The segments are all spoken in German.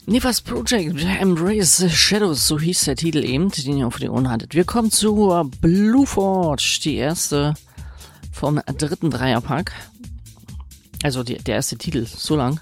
Nefas Project Embrace the Shadows, so hieß der Titel eben, den ihr auf die Ohren hattet. Wir kommen zu Blue Forge, die erste vom dritten Dreierpack. Also der erste Titel, so lang.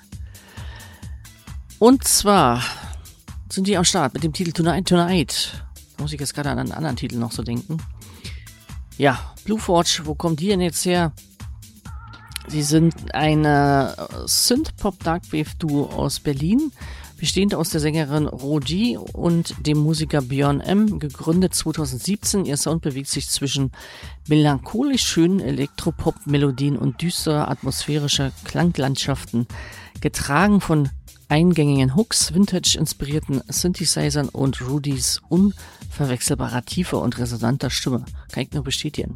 Und zwar sind die am Start mit dem Titel Tonight Tonight. Da muss ich jetzt gerade an einen anderen Titel noch so denken. Ja, Blue Forge, wo kommt die denn jetzt her? Sie sind eine Synth-Pop-Darkwave-Duo aus Berlin, bestehend aus der Sängerin Roji und dem Musiker Björn M., gegründet 2017. Ihr Sound bewegt sich zwischen melancholisch schönen Elektropop-Melodien und düsterer atmosphärischer Klanglandschaften, getragen von eingängigen Hooks, vintage-inspirierten Synthesizern und Rudys unverwechselbarer Tiefe und resonanter Stimme. Kann ich nur bestätigen.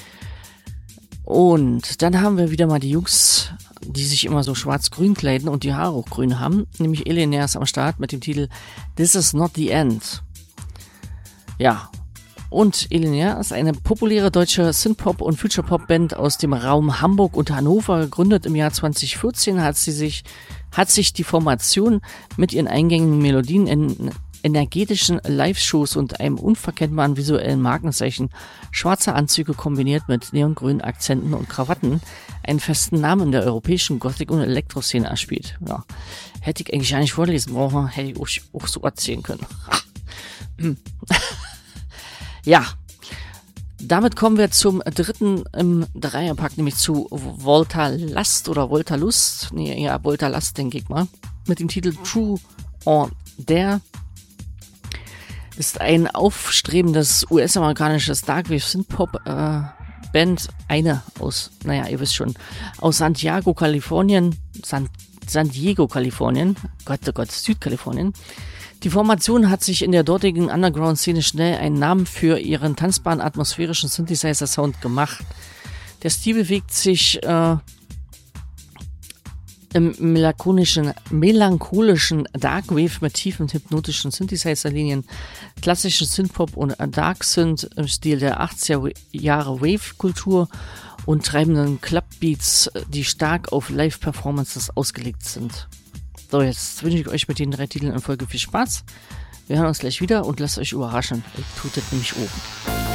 Und dann haben wir wieder mal die Jungs, die sich immer so schwarz-grün kleiden und die Haare auch grün haben, nämlich Elenair ist am Start mit dem Titel This is not the end. Ja, und Elenair ist eine populäre deutsche Synthpop- und Future-Pop-Band aus dem Raum Hamburg und Hannover. Gegründet im Jahr 2014 hat sich die Formation mit ihren eingängigen Melodien in energetischen Live-Shows und einem unverkennbaren visuellen Markenzeichen schwarzer Anzüge kombiniert mit neongrünen Akzenten und Krawatten einen festen Namen in der europäischen Gothic- und Elektroszene erspielt. Ja, hätte ich eigentlich gar nicht vorlesen brauchen, hätte ich auch so erzählen können. Ja, damit kommen wir zum dritten im Dreierpack, nämlich zu Volta Lust oder Volta Lust. Nee, ja, Volta Lust, denke ich mal. Mit dem Titel True or Dare. Ist ein aufstrebendes US-amerikanisches Darkwave-Synthpop-Band. Eine aus, naja, ihr wisst schon, aus Santiago, Kalifornien. San Diego, Kalifornien. Gott, oh Gott, Südkalifornien. Die Formation hat sich in der dortigen Underground-Szene schnell einen Namen für ihren tanzbaren atmosphärischen Synthesizer-Sound gemacht. Der Stil bewegt sich im melancholischen Darkwave mit tiefen hypnotischen Synthesizer-Linien, klassischen Synthpop und Dark Synth im Stil der 80er Jahre Wave-Kultur und treibenden Clubbeats, die stark auf Live-Performances ausgelegt sind. So, jetzt wünsche ich euch mit den 3 Titeln in Folge viel Spaß. Wir hören uns gleich wieder und lasst euch überraschen. Ich tut das nämlich oben.